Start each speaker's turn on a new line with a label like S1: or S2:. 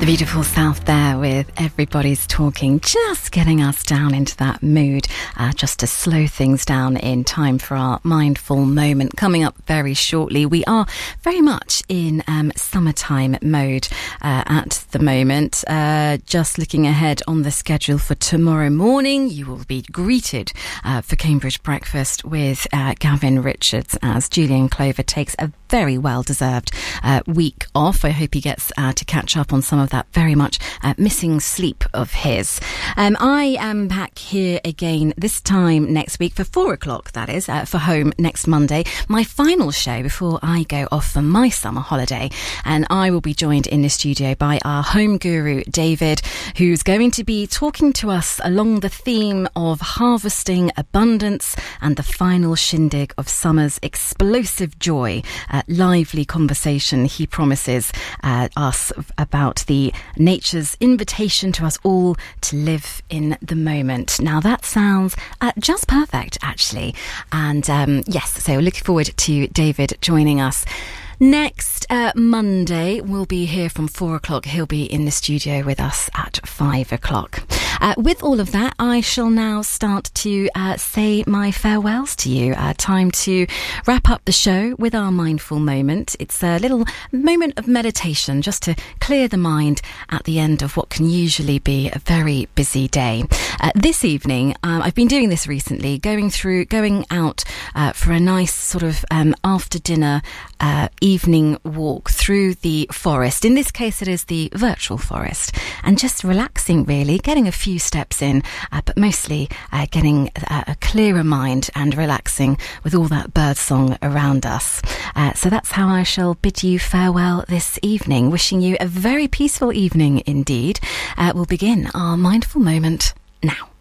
S1: The beautiful South there with Everybody's Talking, just getting us down into that mood, just to slow things down in time for our mindful moment. Coming up very shortly, we are very much in summertime mode at the moment. Just looking ahead on the schedule for tomorrow morning, you will be greeted for Cambridge Breakfast with Gavin Richards as Julian Clover takes a very well-deserved week off. I hope he gets to catch up on some of that very much missing sleep of his. I am back here again this time next week for 4 o'clock, that is, for Home next Monday. My final show before I go off for my summer holiday. And I will be joined in the studio by our home guru, David, who's going to be talking to us along the theme of harvesting abundance and the final shindig of summer's explosive joy. Lively conversation, he promises us about the nature's invitation to us all to live in the moment. Now that sounds just perfect, actually. And yes, so looking forward to David joining us. Next Monday, we'll be here from 4 o'clock. He'll be in the studio with us at 5 o'clock. With all of that, I shall now start to say my farewells to you. Time to wrap up the show with our mindful moment. It's a little moment of meditation just to clear the mind at the end of what can usually be a very busy day. This evening, I've been doing this recently, going out for a nice sort of after dinner evening walk through the forest. In this case, it is the virtual forest, and just relaxing, really, getting a few steps in, but mostly getting a clearer mind and relaxing with all that bird song around us. So that's how I shall bid you farewell this evening, wishing you a very peaceful evening indeed. We'll begin our mindful moment now.